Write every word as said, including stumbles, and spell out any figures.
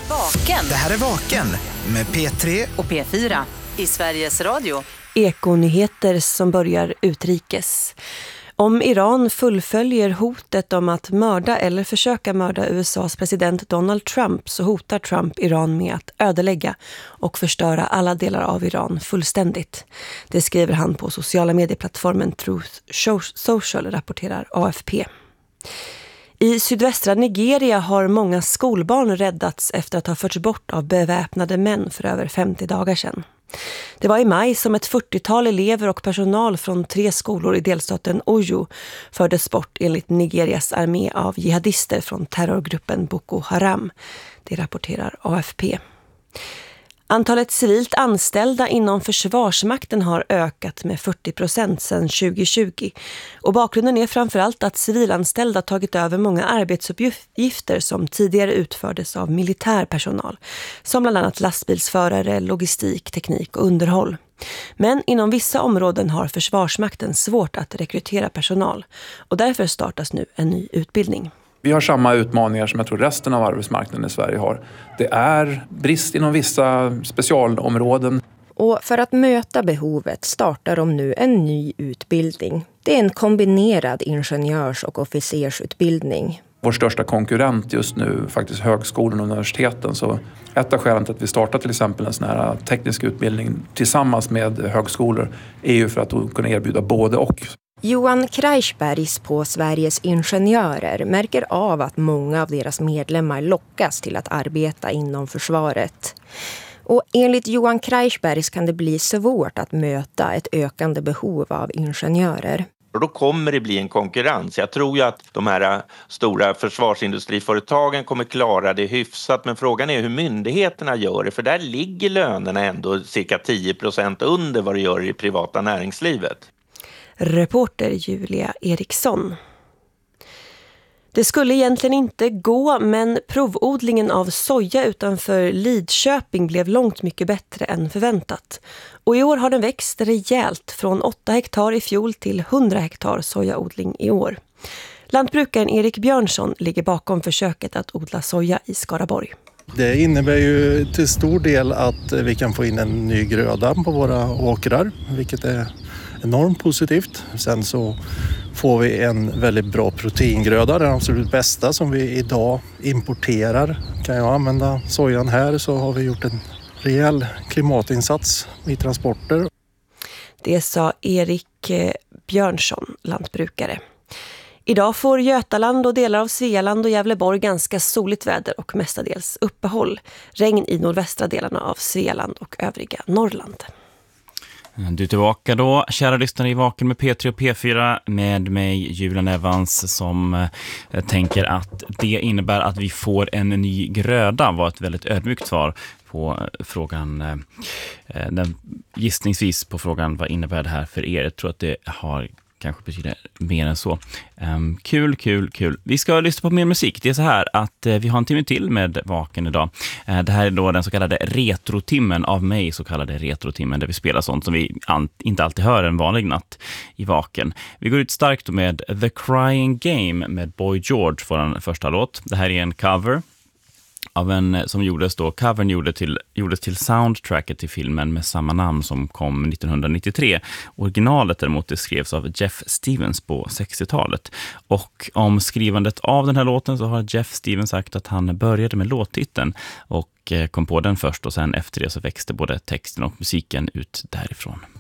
Vaken. Det här är Vaken med P tre och P fyra i Sveriges Radio. Ekonyheter som börjar utrikes. Om Iran fullföljer hotet om att mörda eller försöka mörda U S A:s president Donald Trump, så hotar Trump Iran med att ödelägga och förstöra alla delar av Iran fullständigt. Det skriver han på sociala medieplattformen Truth Social, rapporterar A F P. I sydvästra Nigeria har många skolbarn räddats efter att ha förts bort av beväpnade män för över femtio dagar sedan. Det var i maj som ett fyrtiotal elever och personal från tre skolor i delstaten Oyo fördes bort enligt Nigerias armé av jihadister från terrorgruppen Boko Haram. Det rapporterar A F P. Antalet civilt anställda inom försvarsmakten har ökat med fyrtio procent sedan tjugo tjugo. Och bakgrunden är framförallt att civilanställda tagit över många arbetsuppgifter som tidigare utfördes av militär personal. Som bland annat lastbilsförare, logistik, teknik och underhåll. Men inom vissa områden har försvarsmakten svårt att rekrytera personal. Och därför startas nu en ny utbildning. Vi har samma utmaningar som jag tror resten av arbetsmarknaden i Sverige har. Det är brist inom vissa specialområden. Och för att möta behovet startar de nu en ny utbildning. Det är en kombinerad ingenjörs- och officersutbildning. Vår största konkurrent just nu faktiskt högskolan och universiteten. Så ett av skälen till att vi startar till exempel en sån här teknisk utbildning tillsammans med högskolor är ju för att kunna erbjuda både och. Johan Kreisbergs på Sveriges Ingenjörer märker av att många av deras medlemmar lockas till att arbeta inom försvaret. Och enligt Johan Kreisbergs kan det bli svårt att möta ett ökande behov av ingenjörer. Och då kommer det bli en konkurrens. Jag tror ju att de här stora försvarsindustriföretagen kommer klara det hyfsat. Men frågan är hur myndigheterna gör det. För där ligger lönerna ändå cirka tio procent under vad det gör i privata näringslivet. Reporter Julia Eriksson. Det skulle egentligen inte gå, men provodlingen av soja utanför Lidköping blev långt mycket bättre än förväntat. Och i år har den växt rejält från åtta hektar i fjol till hundra hektar sojaodling i år. Lantbrukaren Erik Björnsson ligger bakom försöket att odla soja i Skaraborg. Det innebär ju till stor del att vi kan få in en ny gröda på våra åkrar, vilket är enormt positivt. Sen så får vi en väldigt bra proteingröda, den absolut bästa som vi idag importerar. Kan jag använda sojan här så har vi gjort en rejäl klimatinsats i transporter. Det sa Erik Björnsson, lantbrukare. Idag får Götaland och delar av Svealand och Gävleborg ganska soligt väder och mestadels uppehåll. Regn i nordvästra delarna av Svealand och övriga Norrland. Du är tillbaka då, kära lyssnare i Vaken med P tre och P fyra med mig Julian Evans som eh, tänker att det innebär att vi får en ny gröda, var ett väldigt ödmjukt svar på frågan, eh, den, gissningsvis på frågan vad innebär det här för er. Jag tror att det har kanske betyder mer än så. Um, kul, kul, kul. Vi ska lyssna på mer musik. Det är så här att uh, vi har en timme till med Vaken idag. Uh, det här är då den så kallade retrotimmen av mig, så kallade retrotimmen, där vi spelar sånt som vi an- inte alltid hör en vanlig natt i Vaken. Vi går ut starkt med The Crying Game med Boy George, vår första låt. Det här är en cover av en som gjordes då, covern gjorde till, gjordes till soundtracket till filmen med samma namn som kom nittonhundranittiotre. Originalet däremot det skrevs av Jeff Stevens på sextiotalet. Och om skrivandet av den här låten så har Jeff Stevens sagt att han började med låttiteln och kom på den först och sen efter det så växte både texten och musiken ut därifrån.